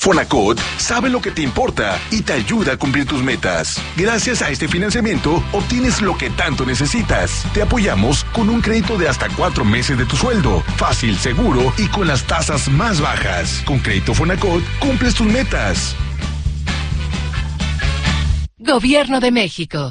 Fonacot sabe lo que te importa y te ayuda a cumplir tus metas. Gracias a este financiamiento, obtienes lo que tanto necesitas. Te apoyamos con un crédito de hasta 4 meses de tu sueldo. Fácil, seguro y con las tasas más bajas. Con Crédito Fonacot, cumples tus metas. Gobierno de México.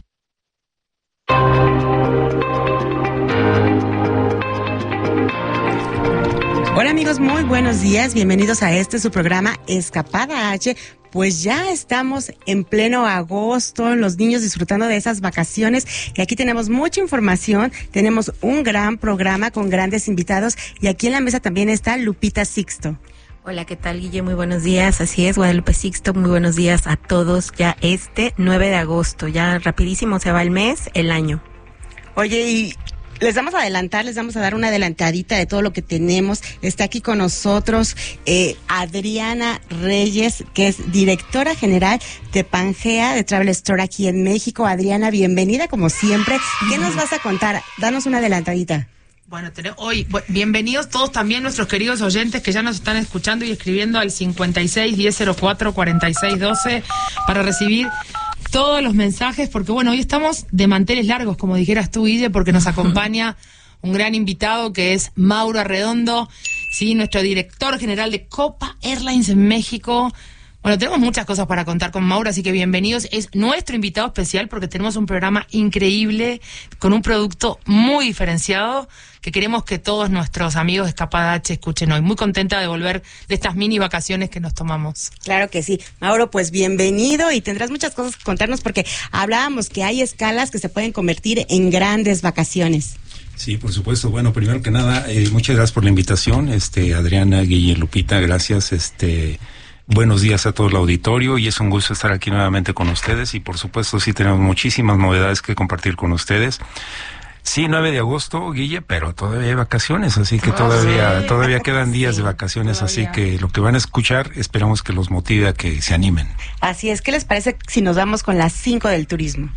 Hola amigos, muy buenos días, bienvenidos a su programa Escapada H. Pues ya estamos en pleno agosto, los niños disfrutando de esas vacaciones y aquí tenemos mucha información, tenemos un gran programa con grandes invitados y aquí en la mesa también está Lupita Sixto. Hola, ¿qué tal, Guille? Muy buenos días. Así es, Guadalupe Sixto, muy buenos días a todos. Ya 9 de agosto, ya rapidísimo se va el mes, el año. Oye, y les vamos a dar una adelantadita de todo lo que tenemos. Está aquí con nosotros Adriana Reyes, que es directora general de Pangea, de Travel Store aquí en México. Adriana, bienvenida como siempre. ¿Qué nos vas a contar? Danos una adelantadita. Bueno, hoy, bienvenidos todos también nuestros queridos oyentes que ya nos están escuchando y escribiendo al 56 1004 46 12 para recibir todos los mensajes, porque bueno, hoy estamos de manteles largos, como dijeras tú, Guille, porque nos acompaña un gran invitado que es Mauro Arredondo, sí, nuestro director general de Copa Airlines en México. Bueno, tenemos muchas cosas para contar con Mauro, así que bienvenidos. Es nuestro invitado especial porque tenemos un programa increíble con un producto muy diferenciado que queremos que todos nuestros amigos de Escapada H escuchen hoy. Muy contenta de volver de estas mini vacaciones que nos tomamos. Claro que sí. Mauro, pues bienvenido y tendrás muchas cosas que contarnos porque hablábamos que hay escalas que se pueden convertir en grandes vacaciones. Sí, por supuesto. Bueno, primero que nada, muchas gracias por la invitación. Adriana, Guille, Lupita, gracias. Buenos días a todo el auditorio y es un gusto estar aquí nuevamente con ustedes y por supuesto sí tenemos muchísimas novedades que compartir con ustedes. Sí, 9 de agosto, Guille, pero todavía hay vacaciones, así que todavía quedan días de vacaciones, así que lo que van a escuchar esperamos que los motive a que se animen. Así es, ¿qué les parece si nos vamos con las 5 del turismo?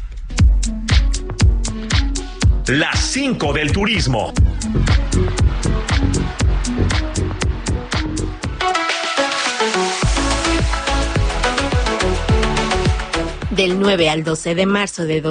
Las 5 del turismo. Del 9 al 12 de marzo de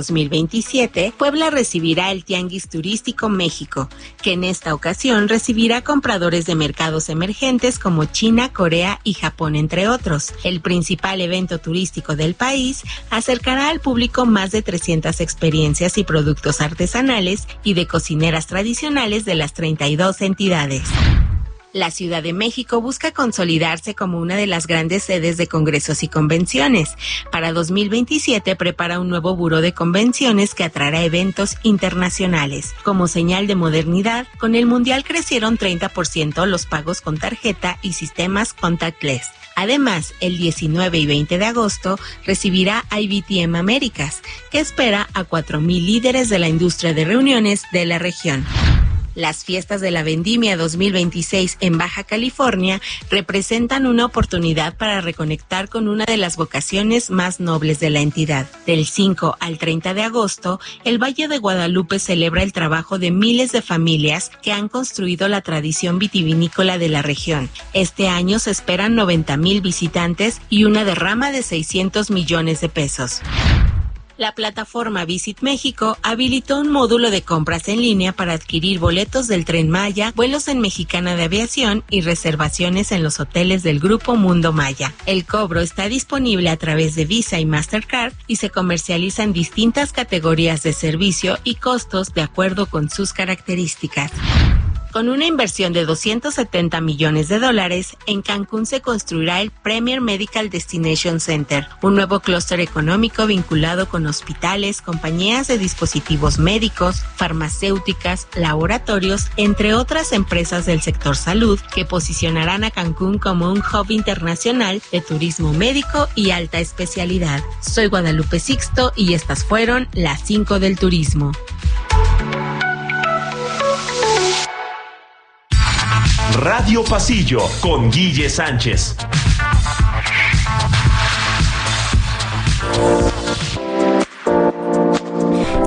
2027, Puebla recibirá el Tianguis Turístico México, que en esta ocasión recibirá compradores de mercados emergentes como China, Corea y Japón, entre otros. El principal evento turístico del país acercará al público más de 300 experiencias y productos artesanales y de cocineras tradicionales de las 32 entidades. La Ciudad de México busca consolidarse como una de las grandes sedes de congresos y convenciones. Para 2027 prepara un nuevo buró de convenciones que atraerá eventos internacionales. Como señal de modernidad, con el Mundial crecieron 30% los pagos con tarjeta y sistemas contactless. Además, el 19 y 20 de agosto recibirá IBTM Américas, que espera a 4,000 líderes de la industria de reuniones de la región. Las fiestas de la Vendimia 2026 en Baja California representan una oportunidad para reconectar con una de las vocaciones más nobles de la entidad. Del 5 al 30 de agosto, el Valle de Guadalupe celebra el trabajo de miles de familias que han construido la tradición vitivinícola de la región. Este año se esperan 90,000 visitantes y una derrama de 600 millones de pesos. La plataforma Visit México habilitó un módulo de compras en línea para adquirir boletos del Tren Maya, vuelos en Mexicana de Aviación y reservaciones en los hoteles del Grupo Mundo Maya. El cobro está disponible a través de Visa y Mastercard y se comercializa en distintas categorías de servicio y costos de acuerdo con sus características. Con una inversión de $270 millones, en Cancún se construirá el Premier Medical Destination Center, un nuevo clúster económico vinculado con hospitales, compañías de dispositivos médicos, farmacéuticas, laboratorios, entre otras empresas del sector salud, que posicionarán a Cancún como un hub internacional de turismo médico y alta especialidad. Soy Guadalupe Sixto y estas fueron las 5 del turismo. Radio Pasillo con Guille Sánchez.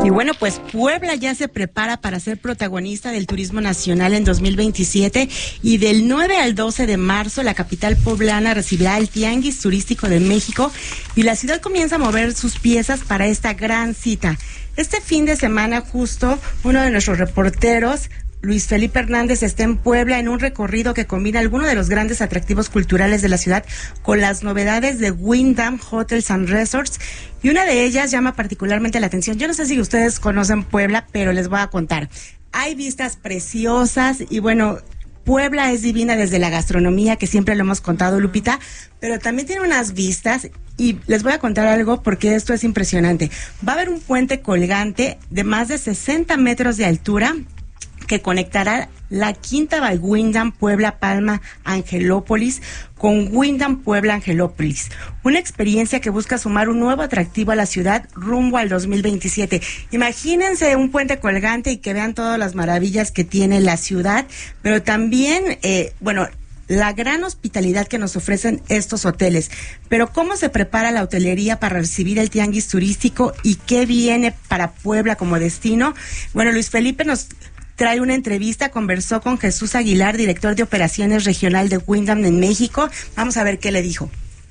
Y bueno, pues Puebla ya se prepara para ser protagonista del turismo nacional en 2027 y del 9 al 12 de marzo la capital poblana recibirá el Tianguis Turístico de México y la ciudad comienza a mover sus piezas para esta gran cita. Este fin de semana justo uno de nuestros reporteros, Luis Felipe Hernández, está en Puebla en un recorrido que combina algunos de los grandes atractivos culturales de la ciudad con las novedades de Wyndham Hotels and Resorts, y una de ellas llama particularmente la atención. Yo no sé si ustedes conocen Puebla, pero les voy a contar. Hay vistas preciosas y bueno, Puebla es divina desde la gastronomía, que siempre lo hemos contado, Lupita, pero también tiene unas vistas y les voy a contar algo porque esto es impresionante. Va a haber un puente colgante de más de 60 metros de altura que conectará la Quinta by Wyndham Puebla Palma Angelópolis con Wyndham Puebla Angelópolis. Una experiencia que busca sumar un nuevo atractivo a la ciudad rumbo al 2027. Imagínense un puente colgante y que vean todas las maravillas que tiene la ciudad, pero también, la gran hospitalidad que nos ofrecen estos hoteles. Pero ¿cómo se prepara la hotelería para recibir el tianguis turístico y qué viene para Puebla como destino? Bueno, Luis Felipe nos trae una entrevista, conversó con Jesús Aguilar, director de operaciones regional de Wyndham en México. Vamos a ver qué le dijo.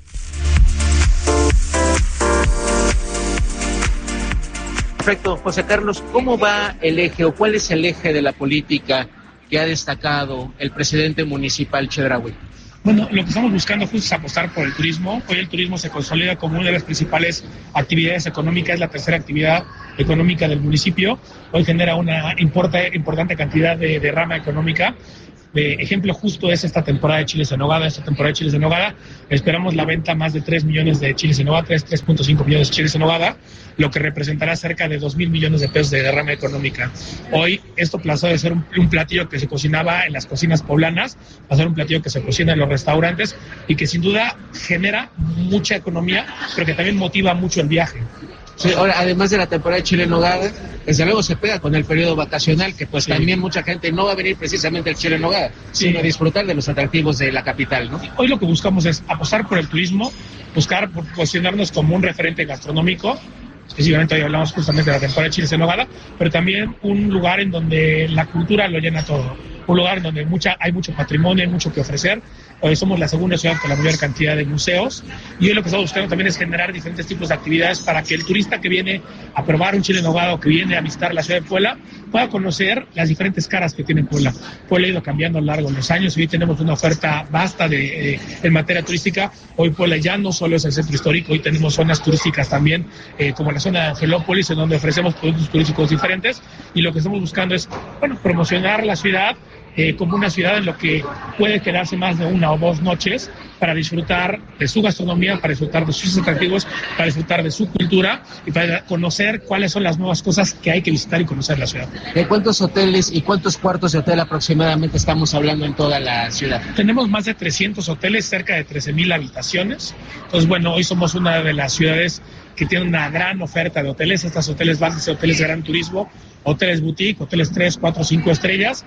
Perfecto, José Carlos, ¿cómo va el eje o cuál es el eje de la política que ha destacado el presidente municipal Chedraui? Bueno, lo que estamos buscando justo es apostar por el turismo. Hoy el turismo se consolida como una de las principales actividades económicas, es la tercera actividad económica del municipio. Hoy genera una importante cantidad de derrama económica. De ejemplo justo es esta temporada de chiles en nogada. Esperamos la venta más de 3 millones de chiles en nogada, 3.5 millones de chiles en nogada, lo que representará cerca de 2,000 millones de pesos de derrama económica. Hoy esto pasó de ser un platillo que se cocinaba en las cocinas poblanas a ser un platillo que se cocina en los restaurantes y que sin duda genera mucha economía, pero que también motiva mucho el viaje. Sí, ahora, además de la temporada de chile en nogada, desde luego se pega con el periodo vacacional, que pues también mucha gente no va a venir precisamente al chile en nogada, sino a disfrutar de los atractivos de la capital, ¿no? Hoy lo que buscamos es apostar por el turismo, buscar posicionarnos como un referente gastronómico. Específicamente hoy hablamos justamente de la temporada de chiles en nogada, pero también un lugar en donde la cultura lo llena todo, un lugar en donde hay mucho patrimonio, hay mucho que ofrecer. Hoy somos la segunda ciudad con la mayor cantidad de museos y hoy lo que estamos buscando también es generar diferentes tipos de actividades para que el turista que viene a probar un chile en nogada o que viene a visitar la ciudad de Puebla pueda conocer las diferentes caras que tiene Puebla. Puebla ha ido cambiando a lo largo de los años y hoy tenemos una oferta vasta en materia turística. Hoy Puebla ya no solo es el centro histórico, hoy tenemos zonas turísticas también, como la zona de Angelópolis, en donde ofrecemos productos turísticos diferentes y lo que estamos buscando es, promocionar la ciudad como una ciudad en la que puede quedarse más de 1 o 2 noches para disfrutar de su gastronomía, para disfrutar de sus atractivos, para disfrutar de su cultura y para conocer cuáles son las nuevas cosas que hay que visitar y conocer la ciudad. ¿De cuántos hoteles y cuántos cuartos de hotel aproximadamente estamos hablando en toda la ciudad? Tenemos más de 300 hoteles, cerca de 13,000 habitaciones. Entonces, hoy somos una de las ciudades que tiene una gran oferta de hoteles. Estos hoteles van desde hoteles de gran turismo, hoteles boutique, hoteles 3, 4, 5 estrellas,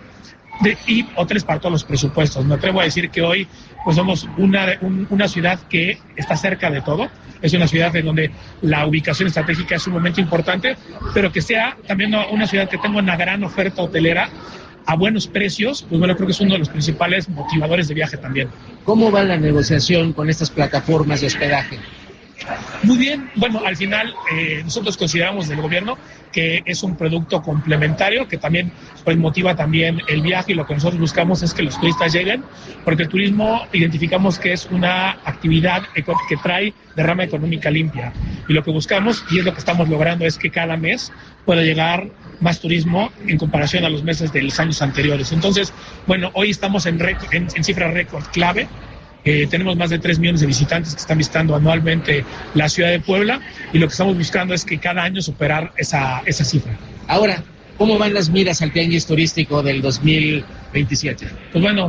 y hoteles para todos los presupuestos. Me atrevo a decir que hoy somos una ciudad que está cerca de todo. Es una ciudad en donde la ubicación estratégica es sumamente importante, pero que sea también una ciudad que tenga una gran oferta hotelera a buenos precios. Creo que es uno de los principales motivadores de viaje también. ¿Cómo va la negociación con estas plataformas de hospedaje? Muy bien, al final nosotros consideramos del gobierno que es un producto complementario que también motiva también el viaje, y lo que nosotros buscamos es que los turistas lleguen, porque el turismo identificamos que es una actividad que trae derrama económica limpia, y lo que buscamos, y es lo que estamos logrando, es que cada mes pueda llegar más turismo en comparación a los meses de los años anteriores. Entonces, hoy estamos en cifras récord clave. Tenemos más de 3 millones de visitantes que están visitando anualmente la ciudad de Puebla, y lo que estamos buscando es que cada año superar esa cifra. Ahora, ¿cómo van las miras al tianguis turístico del 2027?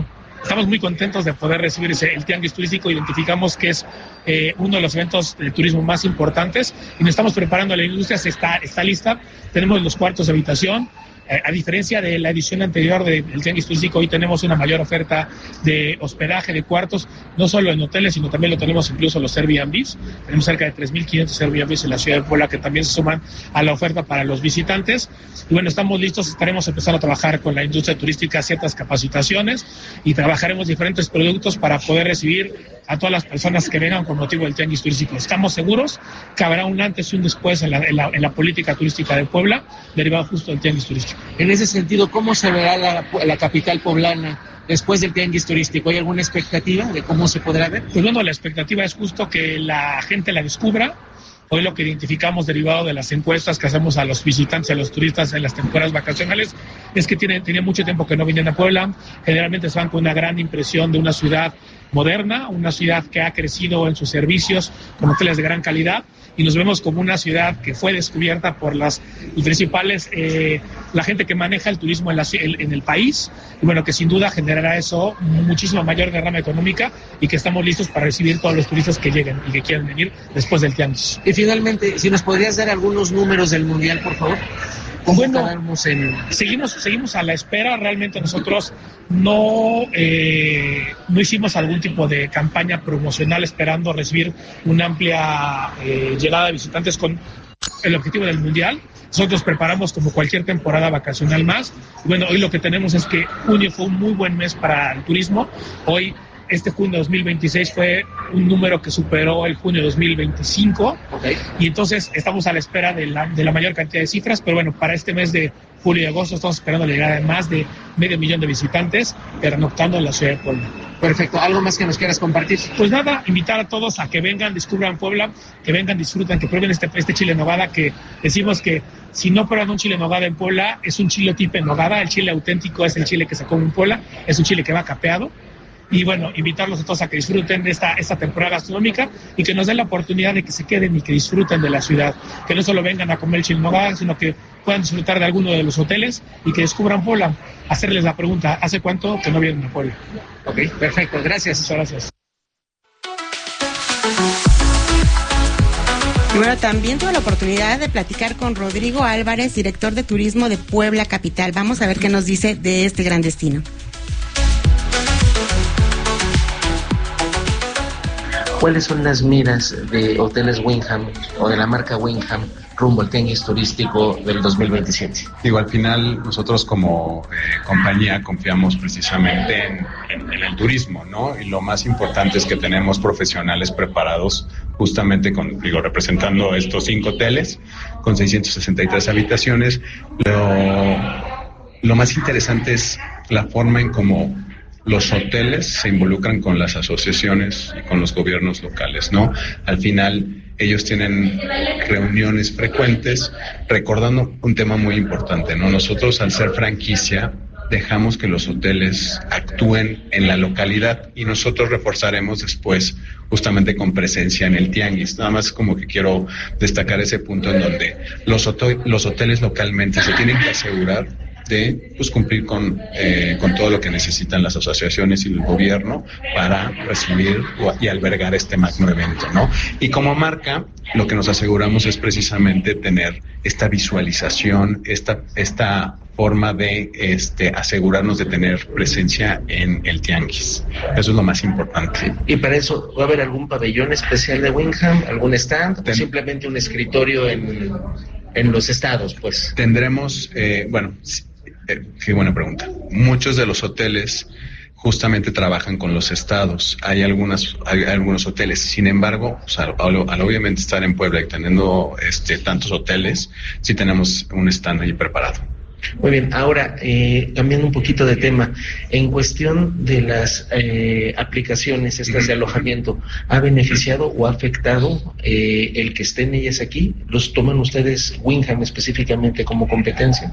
estamos muy contentos de poder recibir el tianguis turístico. Identificamos que es uno de los eventos de turismo más importantes y nos estamos preparando. La industria está lista, tenemos los cuartos de habitación. A diferencia de la edición anterior del tianguis turístico, hoy tenemos una mayor oferta de hospedaje, de cuartos, no solo en hoteles, sino también lo tenemos incluso en los Airbnbs. Tenemos cerca de 3.500 Airbnbs en la ciudad de Puebla que también se suman a la oferta para los visitantes. Y bueno, estamos listos, estaremos empezando a trabajar con la industria turística ciertas capacitaciones y trabajaremos diferentes productos para poder recibir a todas las personas que vengan con motivo del tianguis turístico. Estamos seguros que habrá un antes y un después en la política turística de Puebla, derivado justo del tianguis turístico. En ese sentido, ¿cómo se verá la capital poblana después del tianguis turístico? ¿Hay alguna expectativa de cómo se podrá ver? Pues bueno, la expectativa es justo que la gente la descubra. Hoy lo que identificamos derivado de las encuestas que hacemos a los visitantes, a los turistas en las temporadas vacacionales, es que tienen mucho tiempo que no vienen a Puebla. Generalmente se van con una gran impresión de una ciudad moderna, una ciudad que ha crecido en sus servicios con hoteles de gran calidad, y nos vemos como una ciudad que fue descubierta por las principales, la gente que maneja el turismo en el país, y bueno, que sin duda generará eso muchísima mayor derrama económica, y que estamos listos para recibir todos los turistas que lleguen y que quieran venir después del tianguis. Y finalmente, si nos podrías dar algunos números del Mundial, por favor. Bueno, seguimos a la espera. Realmente nosotros no hicimos algún tipo de campaña promocional esperando recibir una amplia llegada de visitantes con el objetivo del Mundial. Nosotros preparamos como cualquier temporada vacacional más. Y bueno, hoy lo que tenemos es que junio fue un muy buen mes para el turismo. Este junio 2026 fue un número que superó el junio 2025, y entonces estamos a la espera de la mayor cantidad de cifras, pero bueno, para este mes de julio y agosto estamos esperando la llegada de más de 500,000 de visitantes pernoctando en la ciudad de Puebla. Perfecto, ¿algo más que nos quieras compartir? Pues nada, invitar a todos a que vengan, descubran Puebla, que vengan, disfruten, que prueben este chile en nogada, que decimos que si no prueban un chile en nogada en Puebla, es un chile tipo en nogada. El chile auténtico es el chile que se come en Puebla, es un chile que va capeado. Y bueno, invitarlos a todos a que disfruten de esta temporada gastronómica y que nos den la oportunidad de que se queden y que disfruten de la ciudad. Que no solo vengan a comer el chile en nogada, sino que puedan disfrutar de alguno de los hoteles y que descubran Puebla. Hacerles la pregunta, ¿hace cuánto que no vienen a Puebla? Ok, perfecto, gracias. Muchas gracias. Y bueno, también tuve la oportunidad de platicar con Rodrigo Álvarez, director de turismo de Puebla Capital. Vamos a ver qué nos dice de este gran destino. ¿Cuáles son las miras de Hoteles Wyndham o de la marca Wyndham rumbo al tianguis turístico del 2027? Digo, al final nosotros como compañía confiamos precisamente en el turismo, ¿no? Y lo más importante es que tenemos profesionales preparados justamente representando estos 5 hoteles con 663 habitaciones. Lo más interesante es la forma en cómo los hoteles se involucran con las asociaciones y con los gobiernos locales, ¿no? Al final ellos tienen reuniones frecuentes recordando un tema muy importante, ¿no? Nosotros, al ser franquicia, dejamos que los hoteles actúen en la localidad y nosotros reforzaremos después justamente con presencia en el tianguis. Nada más como que quiero destacar ese punto en donde los hoteles localmente se tienen que asegurar de cumplir con todo lo que necesitan las asociaciones y el gobierno para recibir y albergar este magno evento, ¿no? Y como marca, lo que nos aseguramos es precisamente tener esta visualización, esta forma de asegurarnos de tener presencia en el tianguis. Eso es lo más importante. ¿Y para eso va a haber algún pabellón especial de Wyndham, algún stand, o simplemente un escritorio en los estados, pues? Tendremos, qué buena pregunta. Muchos de los hoteles justamente trabajan con los estados. Hay algunos hoteles. Sin embargo, al obviamente estar en Puebla y teniendo tantos hoteles, sí tenemos un stand ahí preparado. Muy bien, ahora cambiando un poquito de tema, en cuestión de las aplicaciones estas de alojamiento, ¿ha beneficiado o ha afectado el que estén ellas aquí? ¿Los toman ustedes, Wyndham específicamente, como competencia?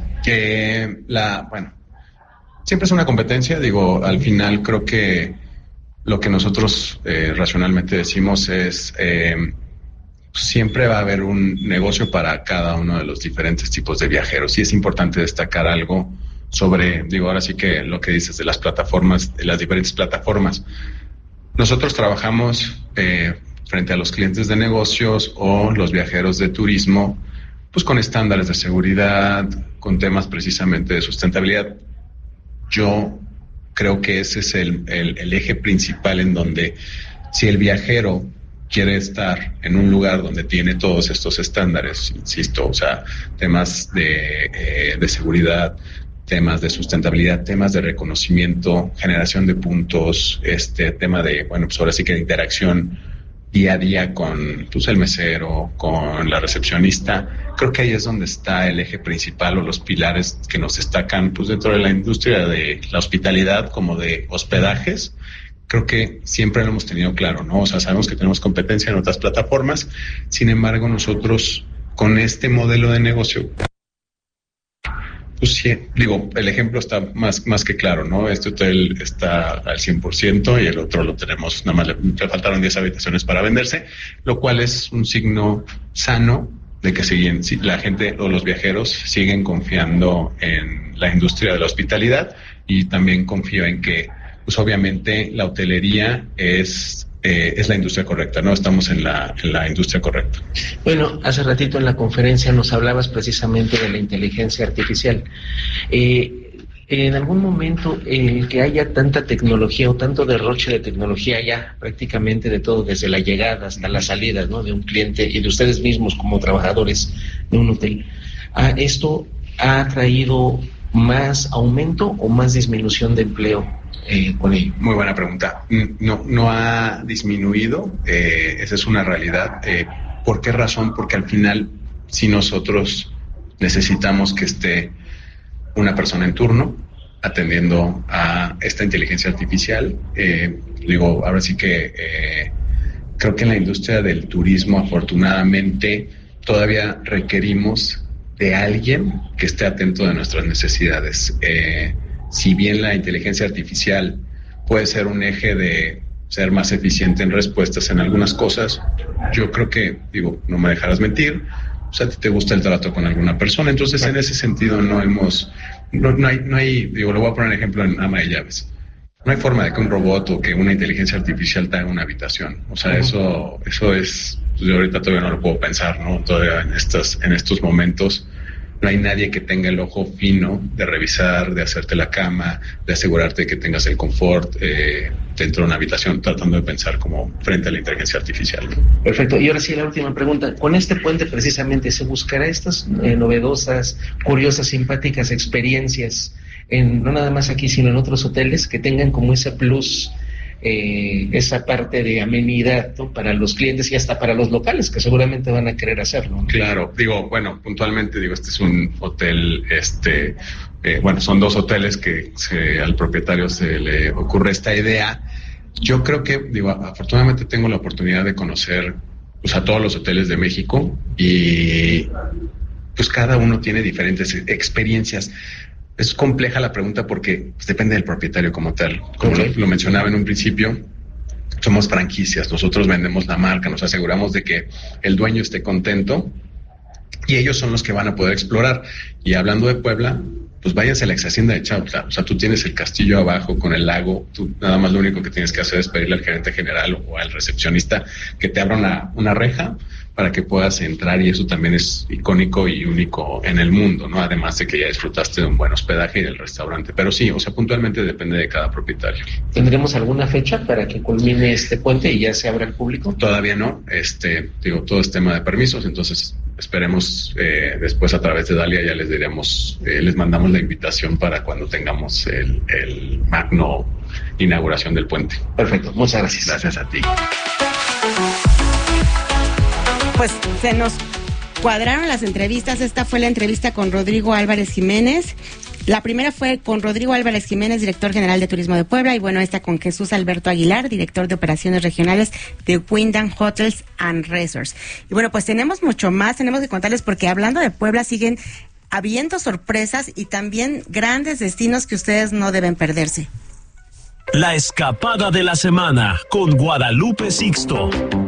Siempre es una competencia, digo, al final creo que lo que nosotros racionalmente decimos es siempre va a haber un negocio para cada uno de los diferentes tipos de viajeros. Y es importante destacar algo sobre, ahora sí que lo que dices de las plataformas, de las diferentes plataformas. Nosotros trabajamos frente a los clientes de negocios o los viajeros de turismo, pues con estándares de seguridad, con temas precisamente de sustentabilidad. Yo creo que ese es el eje principal en donde si el viajero quiere estar en un lugar donde tiene todos estos estándares, insisto, o sea, temas de seguridad, temas de sustentabilidad, temas de reconocimiento, generación de puntos, tema de, pues ahora sí que de interacción día a día con el mesero, con la recepcionista. Creo que ahí es donde está el eje principal o los pilares que nos destacan pues dentro de la industria de la hospitalidad como de hospedajes. Creo que siempre lo hemos tenido claro, ¿no? O sea, sabemos que tenemos competencia en otras plataformas, sin embargo nosotros con este modelo de negocio, pues sí, el ejemplo está más que claro, ¿no? Este hotel está al 100% y el otro lo tenemos, nada más le faltaron 10 habitaciones para venderse, lo cual es un signo sano de que la gente o los viajeros siguen confiando en la industria de la hospitalidad, y también confío en que, pues obviamente, la hotelería es la industria correcta, ¿no? Estamos en la industria correcta. Bueno, hace ratito en la conferencia nos hablabas precisamente de la inteligencia artificial. En algún momento, el que haya tanta tecnología o tanto derroche de tecnología ya prácticamente de todo, desde la llegada hasta la salida, ¿no?, de un cliente y de ustedes mismos como trabajadores de un hotel, ¿esto ha traído más aumento o más disminución de empleo con ello? Muy buena pregunta. No ha disminuido, esa es una realidad. ¿Por qué razón? Porque al final, si nosotros necesitamos que esté una persona en turno atendiendo a esta inteligencia artificial, ahora sí que creo que en la industria del turismo, afortunadamente, todavía requerimos de alguien que esté atento de nuestras necesidades. Si bien la inteligencia artificial puede ser un eje de ser más eficiente en respuestas en algunas cosas, yo creo que, no me dejarás mentir, o sea, te gusta el trato con alguna persona, entonces en ese sentido no hay, le voy a poner un ejemplo en ama de llaves. No hay forma de que un robot o que una inteligencia artificial te haga una habitación. O sea, eso es, yo ahorita todavía no lo puedo pensar, ¿no? Todavía en estos momentos no hay nadie que tenga el ojo fino de revisar, de hacerte la cama, de asegurarte que tengas el confort dentro de una habitación, tratando de pensar como frente a la inteligencia artificial, ¿no? Perfecto. Y ahora sí, la última pregunta. Con este puente, precisamente, ¿se buscará estas novedosas, curiosas, simpáticas experiencias, no nada más aquí, sino en otros hoteles, que tengan como ese plus, esa parte de amenidad, ¿no?, para los clientes y hasta para los locales, que seguramente van a querer hacerlo, ¿no? Claro, puntualmente, este es un hotel, son dos hoteles que al propietario se le ocurre esta idea. Yo creo que, afortunadamente tengo la oportunidad de conocer, pues, a todos los hoteles de México, y pues cada uno tiene diferentes experiencias. Es compleja la pregunta porque pues, depende del propietario como tal. Como lo mencionaba en un principio, somos franquicias. Nosotros vendemos la marca, nos aseguramos de que el dueño esté contento y ellos son los que van a poder explorar. Y hablando de Puebla, pues váyanse a la ex hacienda de Chautla. O sea, tú tienes el castillo abajo con el lago. Tú nada más lo único que tienes que hacer es pedirle al gerente general o al recepcionista que te abra una reja para que puedas entrar, y eso también es icónico y único en el mundo, ¿no? Además de que ya disfrutaste de un buen hospedaje y del restaurante. Pero sí, o sea, puntualmente depende de cada propietario. ¿Tendremos alguna fecha para que culmine este puente y ya se abra al público? Todavía no. Todo es tema de permisos, entonces esperemos después a través de Dalia ya les diremos, les mandamos la invitación para cuando tengamos el magno inauguración del puente. Perfecto, muchas gracias. Gracias a ti. Pues se nos cuadraron las entrevistas. Esta fue la entrevista con Rodrigo Álvarez Jiménez. La primera fue con Rodrigo Álvarez Jiménez, director general de Turismo de Puebla, y bueno, esta con Jesús Alberto Aguilar, director de operaciones regionales de Wyndham Hotels and Resorts. Y bueno, pues tenemos mucho más, tenemos que contarles, porque hablando de Puebla siguen habiendo sorpresas y también grandes destinos que ustedes no deben perderse. La escapada de la semana con Guadalupe Sixto.